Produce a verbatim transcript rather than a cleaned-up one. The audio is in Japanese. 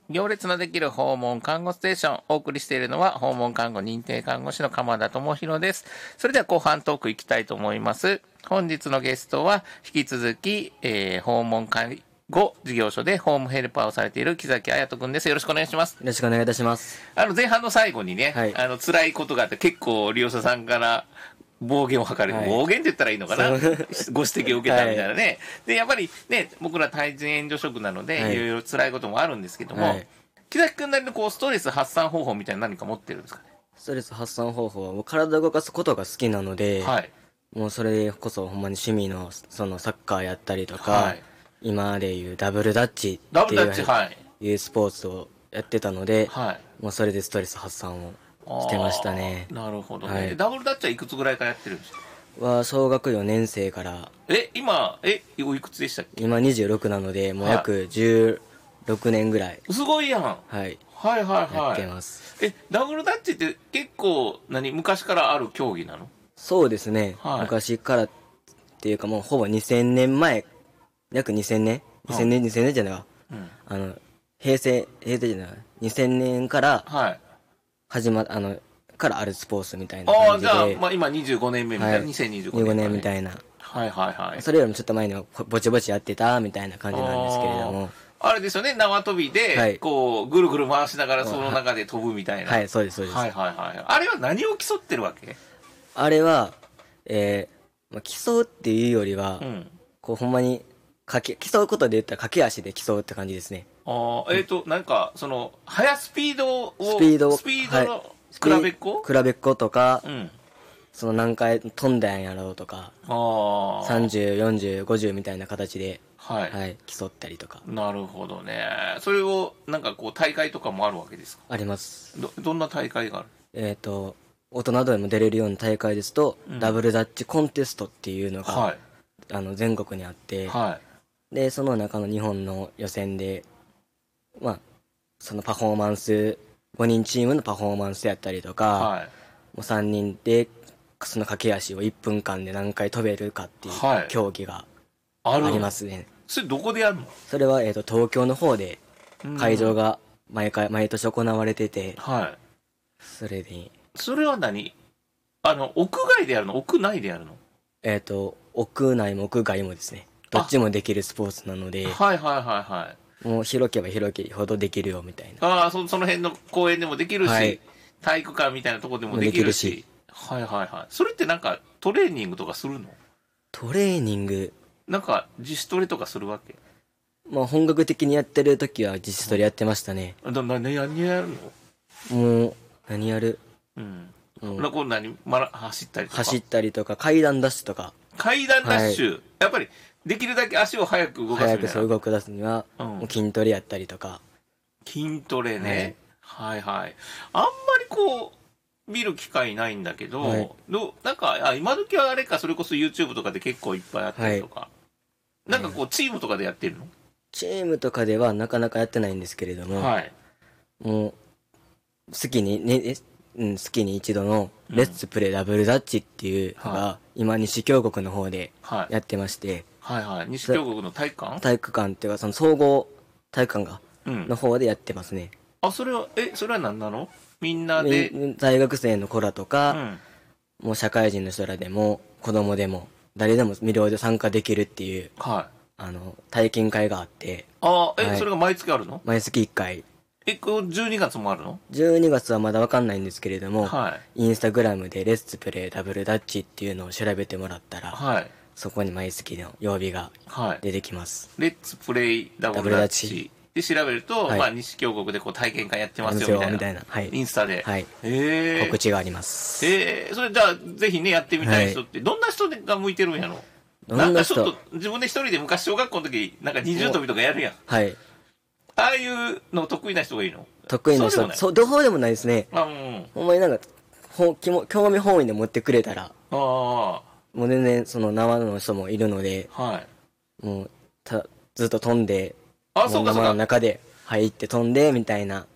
行列のできる訪問看護ステーション。お送りしているのは訪問看護認定看護師の鎌田智博です。それでは後半トークいきたいと思います。本日のゲストは引き続き、えー、訪問介護事業所でホームヘルパーをされている木崎彩人くんです。よろしくお願いします。 よろしくお願いいたします。 あの前半の最後にね、はい、あの辛いことがあって結構利用者さんから暴言を吐かれる、はい、暴言って言ったらいいのかなご指摘を受けたみたいなね、はい、でやっぱりね僕ら対人援助職なので、はい、いろいろ辛いこともあるんですけども、はい、木崎くんなりのこうストレス発散方法みたいな何か持ってるんですかね。 ストレス発散方法はもう体を動かすことが好きなので、はい、もうそれこそほんまに趣味のそのサッカーやったりとか、はい、今でいうダブルダッチっていう、はい、いうスポーツをやってたので、はい、もうそれでストレス発散をしてましたね。 なるほどね、はい、ダブルダッチはいくつぐらいからやってるんですか。 は小学よねん生から。 え今えおいくつでしたっけ。 今にじゅうろくなのでもう約じゅうろくねんぐらい、 すごいやん。 はい、 はいはいはい。 やってます。 えダブルダッチって結構何昔からある競技なの。 そうですね、はい、昔からっていうかもうほぼにせんねんまえ、約にせんねん、にせんねん、にせんねんじゃないわ、うん、あの平成平成じゃないにせんねんから始ま、はい、あのからあるスポーツみたいな感じで。ああじゃあ、まあ、 今にじゅうごねんめみたいな、はい、にせんにじゅうごねん、 ねんみたいな。 はいはいはい。 それよりもちょっと前にぼちぼちやってたみたいな感じなんですけれども。 あれですよね、縄跳びで、はい、こうぐるぐる回しながらその中で飛ぶみたいな。 はい、はい、そうですそうです。 はいはいはい。あれは何を競ってるわけ。 あれはえーまあ、競うっていうよりは、うん、こうほんまにかけ競うことで言ったら駆け足で競うって感じですね。 ああえっ、ー、と、うん、なんかその速スピードをスピードスピードの比べっこ、 比べっことか、うん、その何回飛んだんやろうとか、あさんじゅう、よんじゅう、ごじゅうみたいな形で、はいはい、競ったりとか。 なるほどね。それをなんかこう大会とかもあるわけですか。 あります。 どどんな大会がある。 えっ、ー、と大人でも出れるような大会ですと、うん、ダブルダッチコンテストっていうのが、はい、あの全国にあって、はい、でその中の日本の予選で、まあ、そのパフォーマンスごにんチームのパフォーマンスやったりとか、はい、もうさんにんでその駆け足をいっぷんかんで何回飛べるかっていう競技がありますね。はい、 それどこでやるの。 それは、えーと、東京の方で会場が毎回毎年行われてて、はい、それでそれは何あの屋外でやるの屋内でやるの。 えっ、ー、と屋内も屋外もですね、どっちもできるスポーツなので、 はいはいはいはい、 もう広ければ広けほどできるよみたいな。 ああ そ, その辺の公園でもできるし、はい、体育館みたいなところでもできるし、できるし、はいはいはい。それってなんかトレーニングとかするの。 トレーニングなんか自主トレとかするわけ。 まあ本格的にやってる時は自主トレやってましたね。 だ何やるの。 もう何やる、 うんなこんなに、ま、走ったりとか走ったりとか階段ダッシュとか。 階段ダッシュ、はい、やっぱりできるだけ足を早く動かすみたいな。 早くそう動く出すには、うん、もう筋トレやったりとか。 筋トレね、はい、はいはいあんまりこう見る機会ないんだけど、はい、どなんかあ今時はあれか、それこそ YouTube とかで結構いっぱいあったりとか、はい、なんかこうチームとかでやってるの。 チームとかではなかなかやってないんですけれども、はい、もう好きにねうん、月に一度のレッツプレイダブルダッチっていうのが今西京極の方でやってまして、 はいはいはい、西京極の体育館体育館っていうかその総合体育館が、うん、の方でやってますね。 あそれはえそれは何なの。みんなで大学生の子らとか、うん、もう社会人の人らでも子供でも誰でも無料で参加できるっていう、はい、あの体験会があって。 あえ、はい、それが毎月あるの。 毎月いっかい。 え、こうじゅうにがつもあるの。 じゅうにがつはまだわかんないんですけれども、はい、インスタグラムでレッツプレイダブルダッチっていうのを調べてもらったら、はい、そこに毎月の曜日が出てきます。 はい、レッツプレイダブルダッチで調べると、はい、まあ西京極でこう体験会やってますよみたいな、みたいな、はい、インスタで、はい、 えー、告知があります。 えー、それじゃあぜひねやってみたい人って、はい、どんな人が向いてるんやろ。なんかちょっと自分で一人で昔小学校の時なんか二重跳びとかやるやん。はい。ああいうの得意な人がいいの。 得意な人そうどうでもないですね。あ、うん、ほんまになんかほ興味本位で持ってくれたら、あもう全然その生の人もいるので、はい、もうたずっと飛んで、あそうかそうか生の中で入って飛んでみたいな